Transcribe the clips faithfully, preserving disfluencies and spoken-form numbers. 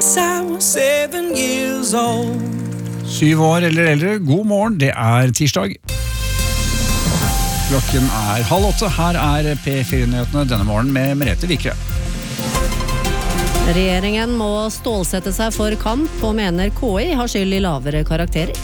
since I was seven years old. Syv år eller eldre, god morgen, det er tirsdag. Klokken er halv åtte, her er P fire-nyhetene denne morgen med Merete Vikre. Regjeringen må stålsette seg for kamp og mener K I har skyld i lavere karakterer.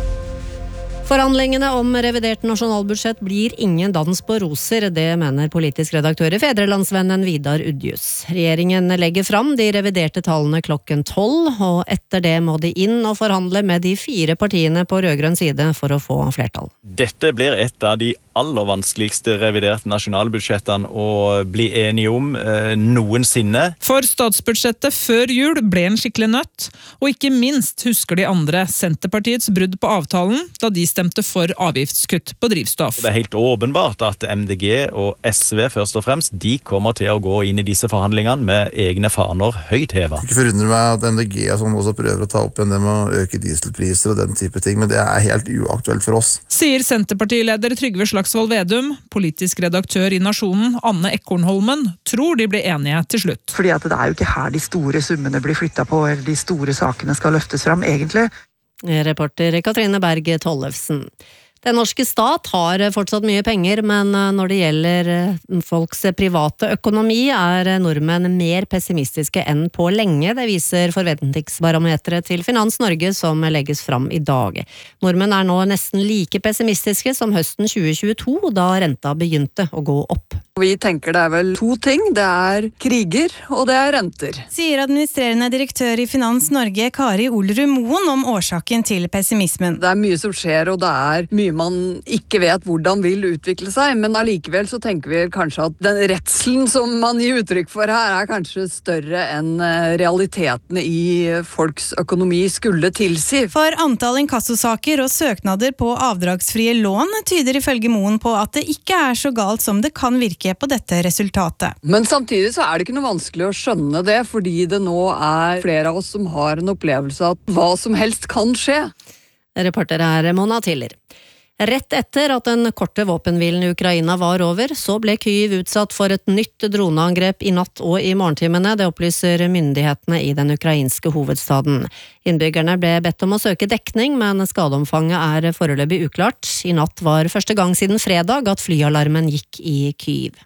Forhandlingene om revidert nasjonalbudsjett blir ingen dans på roser, det mener politisk redaktør i Fedrelandsvennen Vidar Udjus. Regjeringen legger fram de reviderte tallene klokken tolv, og etter det må de inn og forhandle med de fire partiene på rødgrønn side for å få flertall. Dette blir et av de aller vanskeligste reviderte nasjonalbudsjettene å bli enige om eh, noensinne. For statsbudsjettet før jul ble en skikkelig nøtt, og ikke minst husker de andre Senterpartiets brudd på avtalen da de stemte for avgiftskutt på drivstoff. Det er helt åpenbart at M D G og S V først og fremst, de kommer til å gå inn i disse forhandlingene med egne faner høyt hevet. Det forundrer meg at M D G og sånn også prøver å ta opp igjen det med å øke dieselpriser og den type ting, men det er helt uaktuelt for oss. Sier Senterpartileder Trygve Slagsvold Vedum, politisk redaktør i Nasjonen Anne Ekornholmen, tror de blir enige til slutt. Fordi at det er jo ikke her de store summene blir flyttet på, eller de store sakene skal løftes fram, egentlig. Reporter Katrine Berg Tollefsen. Den norske stat har fortsatt mye penger, men når det gjelder folks private økonomi er nordmenn mer pessimistiske enn på lenge. Det viser forventningsbarometeret til Finans Norge som legges fram i dag. Nordmenn er nå nesten like pessimistiske som høsten tjue tjueto, da renta begynte å gå opp. Vi tenker det er vel to ting. Det er kriger, og det er renter. Sier administrerende direktør i Finans Norge Kari Olrud Moen om årsaken til pessimismen. Det er mye som skjer, og det er mye man ikke vet hvordan vil utvikle seg, men allikevel så tenker vi kanskje at den redselen som man gir uttrykk for her er kanskje større enn realitetene i folks økonomi skulle tilsi. For antall inkassosaker og søknader på avdragsfrie lån tyder ifølge Moen på at det ikke er så galt som det kan virke på dette resultatet. Men samtidig så er det ikke noe vanskelig å skjønne det, fordi det nå er flere av oss som har en opplevelse at hva som helst kan skje. Reporter er Mona Tiller. Rett etter at den korte våpenhvilen i Ukraina var over, så ble Kyiv utsatt for et nytt droneangrep i natt og i morgentimene. Det opplyser myndighetene i den ukrainske hovedstaden. Innbyggerne ble bedt om å søke dekning, men skadeomfanget er foreløpig uklart. I natt var første gang siden fredag at flyalarmen gikk i Kyiv.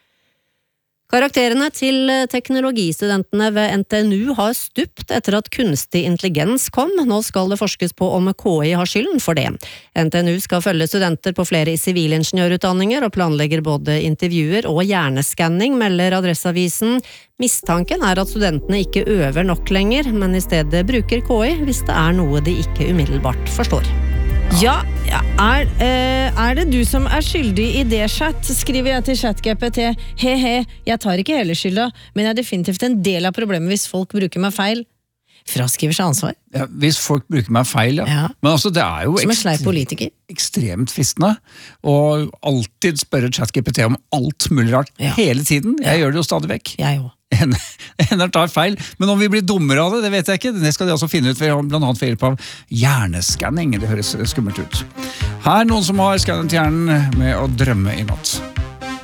Karakterene til teknologistudentene ved N T N U har stupt etter at kunstig intelligens kom. Nå skal det forskes på om K I har skylden for det. N T N U skal følge studenter på flere sivilingeniørutdanninger og planlegger både intervjuer og hjerneskanning, melder Adresseavisen. Mistanken er at studentene ikke øver nok lenger, men i stedet bruker K I hvis det er noe de ikke umiddelbart forstår. Ja, ja er, eh, er det du som er skyldig i det, chat? Skriver jeg til ChatGPT. He-he, jeg tar ikke hele skylda, men jeg er definitivt en del av problemet hvis folk bruker meg feil. Fraskriver seg ansvar. Ja, hvis folk bruker meg feil, ja. Ja. Men altså, det er jo som en sleip politiker. Ekstremt fristende og alltid spørre ChatGPT om alt mulig rart Ja. hele tiden. Jeg Ja. gjør det jo stadig vekk. Jeg også. En tar feil, men om vi blir dummere av det, det vet jeg ikke. Det skal de altså finne ut ved, blant annet ved hjelp av hjerneskanning. Det høres skummelt ut. Her noen som har skannet hjernen med å drømme i natt.